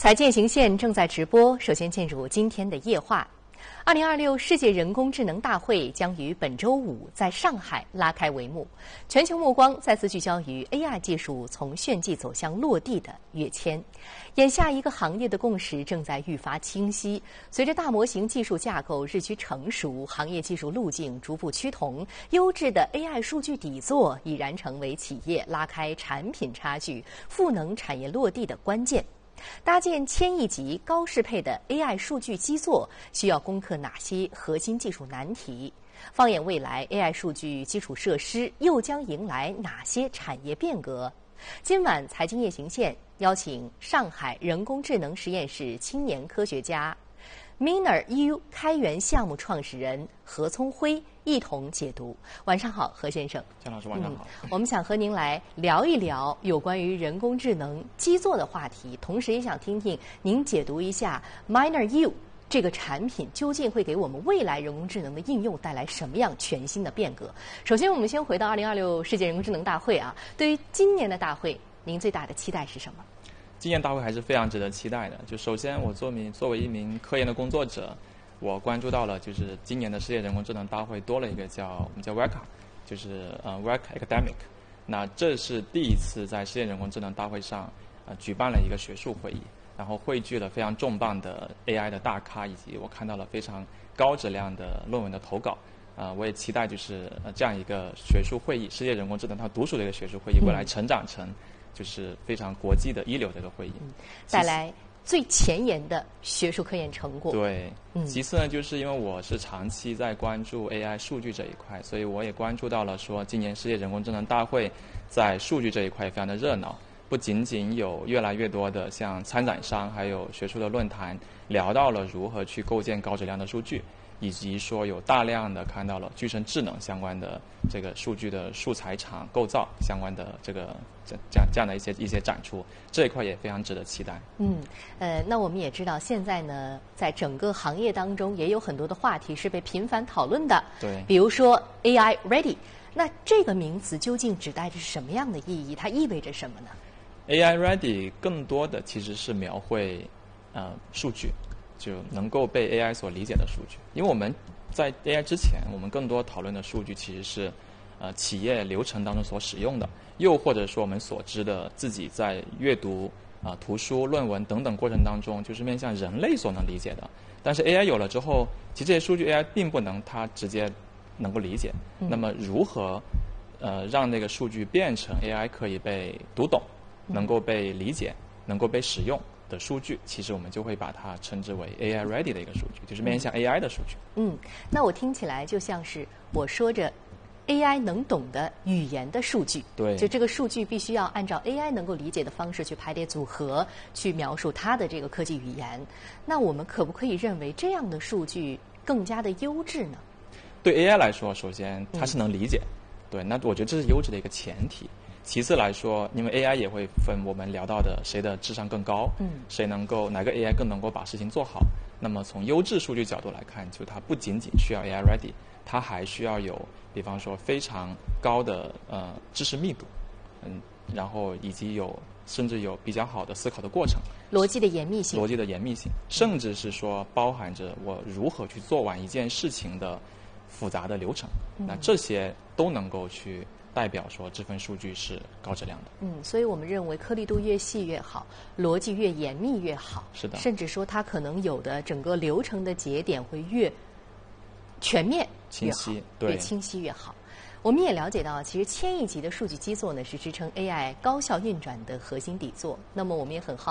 财经行线正在直播，首先进入今天的夜话。2026世界人工智能大会将于本周五在上海拉开帷幕，全球目光再次聚焦于 AI 技术从炫技走向落地的跃迁。眼下一个行业的共识正在愈发清晰，随着大模型技术架构日趋成熟，行业技术路径逐步趋同，优质的 AI 数据底座已然成为企业拉开产品差距、赋能产业落地的关键。搭建1000亿级高适配的 AI 数据基座需要攻克哪些核心技术难题？放眼未来 ，AI 数据基础设施又将迎来哪些产业变革？今晚财经夜行线邀请上海人工智能实验室青年科学家 MinnerU 开源项目创始人何聪辉一同解读。晚上好，何先生。 姜老师，晚上好。 我们想和您来聊一聊有关于人工智能基座的话题，同时也想听听您解读一下 MinnerU 这个产品究竟会给我们未来人工智能的应用带来什么样全新的变革。首先，我们先回到2026世界人工智能大会啊，对于今年的大会，您最大的期待是什么？ 今年大会还是非常值得期待的。就首先，我作为一名科研的工作者，我关注到了就是今年的世界人工智能大会多了一个我们叫 WECA， 就是WEC Academic。那这是第一次在世界人工智能大会上举办了一个学术会议，然后汇聚了非常重磅的 AI 的大咖，以及我看到了非常高质量的论文的投稿。我也期待就是这样一个学术会议，世界人工智能它独属的一个学术会议，未来成长成就是非常国际的一流的一个会议， 带来最前沿的学术科研成果。 对，其次呢，就是因为我是长期在关注 AI 数据这一块，所以我也关注到了说今年世界人工智能大会在数据这一块也非常的热闹，不仅仅有越来越多的像参展商还有学术的论坛聊到了如何去构建高质量的数据，以及说有大量的看到了具身智能相关的这个数据的素材场构造相关的这样的一些展出，这一块也非常值得期待。 那我们也知道现在呢，在整个行业当中也有很多的话题是被频繁讨论的。 对， 比如说 AI Ready， 那这个名词究竟指代着什么样的意义？它意味着什么呢？ AI Ready 更多的其实是描绘数据，就能够被 AI 所理解的数据。因为我们在 AI 之前，我们更多讨论的数据其实是企业流程当中所使用的，又或者说我们所知的自己在阅读图书、论文等等过程当中，就是面向人类所能理解的。但是 AI 有了之后，其实这些数据 AI 并不能它直接能够理解。那么如何让那个数据变成 AI 可以被读懂，能够被理解，能够被使用的数据，其实我们就会把它称之为 AI Ready 的一个数据，就是面向 AI 的数据。 那我听起来就像是我说着 AI 能懂的语言的数据。 对， 就这个数据必须要按照 AI 能够理解的方式去排列组合，去描述它的这个科技语言。那我们可不可以认为这样的数据更加的优质呢？ 对 AI 来说，首先它是能理解，对，那我觉得这是优质的一个前提。其次来说，因为 AI 也会分我们聊到的谁的智商更高，谁哪个 AI 更能够把事情做好。那么从优质数据角度来看，就它不仅仅需要 AI Ready， 它还需要有，比方说非常高的知识密度，然后以及甚至有比较好的思考的过程， 逻辑的严密性， 甚至是说包含着我如何去做完一件事情的复杂的流程，那这些都能够去代表说这份数据是高质量的。 所以我们认为颗粒度越细越好，逻辑越严密越好。 是的， 甚至说它可能有的整个流程的节点会越全面清晰， 越清晰越好。我们也了解到，其实1000亿级的数据基座呢是支撑 AI 高效运转的核心底座。那么我们也很好